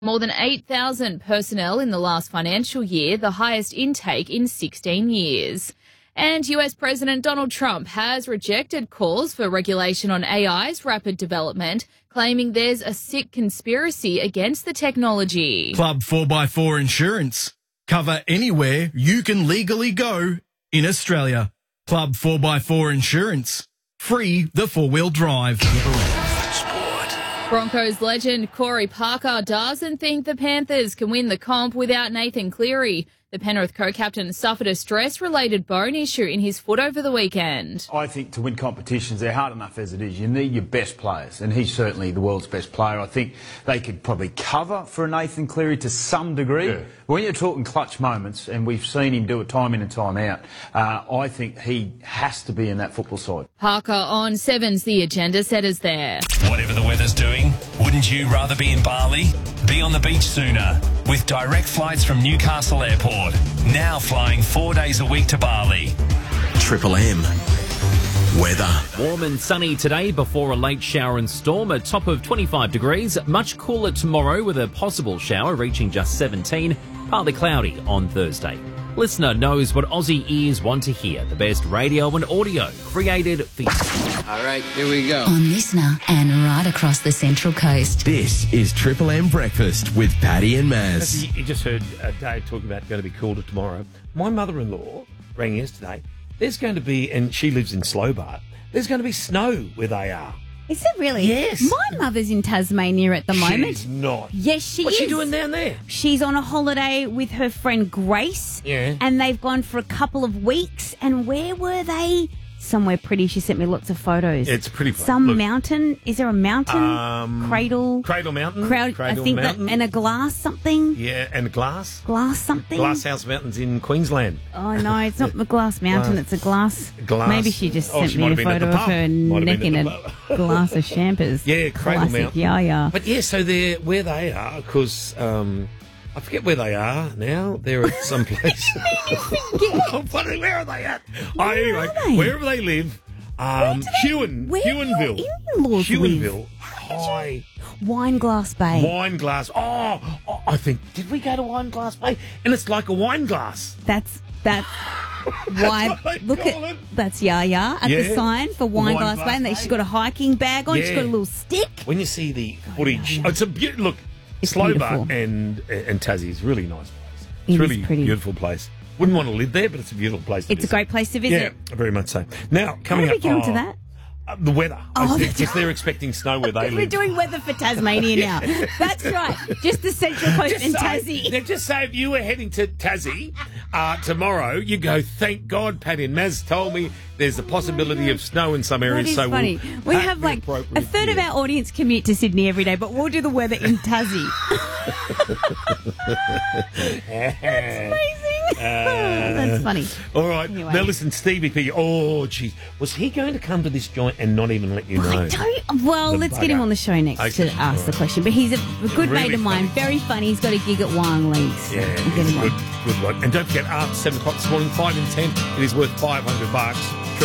More than 8,000 personnel in the last financial year, the highest intake in 16 years. And US President Donald Trump has rejected calls for regulation on AI's rapid development, claiming there's a sick conspiracy against the technology. Club 4x4 Insurance. Cover anywhere you can legally go in Australia. Club 4x4 Insurance. Free the four-wheel drive. Broncos legend Corey Parker doesn't think the Panthers can win the comp without Nathan Cleary. The Penrith co-captain suffered a stress-related bone issue in his foot over the weekend. I think to win competitions, they're hard enough as it is. You need your best players, and he's certainly the world's best player. I think they could probably cover for a Nathan Cleary to some degree. Yeah. When you're talking clutch moments, and we've seen him do it time in and time out, I think he has to be in that football side. Parker on Sevens, the agenda setters there. Whatever the weather's doing, wouldn't you rather be in Bali? Be on the beach sooner with direct flights from Newcastle Airport. Now flying 4 days a week to Bali. Triple M. Weather. Warm and sunny today before a late shower and storm, a top of 25 degrees. Much cooler tomorrow with a possible shower reaching just 17. Partly cloudy on Thursday. Listener knows what Aussie ears want to hear. The best radio and audio created for you. All right, here we go. On Listener and right across the Central Coast. This is Triple M Breakfast with Paddy and Maz. You just heard Dave talking about going to be cooler tomorrow. My mother-in-law rang yesterday. There's going to be, and she lives in Slobart, there's going to be snow where they are. Is it really? Yes. My mother's in Tasmania at the moment. She's not. Yes, she is. What's she doing down there? She's on a holiday with her friend Grace. Yeah. And they've gone for a couple of weeks. And where were they? Somewhere pretty. She sent me lots of photos. It's pretty fun. Some mountain. Is there a mountain? Cradle Mountain. I think Mountain. and a glass something. Yeah, and glass. Glass something. Glasshouse Mountains in Queensland. Oh, no, it's not the glass mountain. It's a glass. Maybe she just sent me a photo of her neck in a glass of champers. Yeah, Cradle Mountain. Yeah. But yeah, so they're where they are, because I forget where they are now. They're at some place. Where are they at? Anyway, wherever they live, Huonville. Huonville. High. Wineglass Bay. Wineglass. Oh, I think, did we go to Wineglass Bay? And it's like a wine glass. That's why. That's Yaya at the sign for Wineglass Bay. And she's got a hiking bag on. Yeah. She's got a little stick. When you see the footage, it's a beautiful look. Slobart and Tassie is a really nice place. It's really pretty. Beautiful place. Wouldn't want to live there, but it's a beautiful place to visit. It's a great place to visit. Yeah, very much so. Now, coming How up... did we get onto that? The weather. Because they're expecting snow where they live. We're doing weather for Tasmania now. That's right. Just the Central Coast and Tassie. Now, just say if you were heading to Tassie tomorrow, you go, thank God, Paddy and Maz told me there's a possibility of snow in some areas. That is funny. We have like a third of our audience commute to Sydney every day, but we'll do the weather in Tassie. That's amazing. That's funny. All right. Anyway. Now listen, Stevie P. Oh, geez. Was he going to come to this joint and not even let you know? Well, let's get him on the show next to ask the question. But he's a good mate of mine. Very funny. He's got a gig at Wyong Leagues. Yeah, good one. And don't forget, 7 o'clock this morning, 5 and 10. It is worth $500.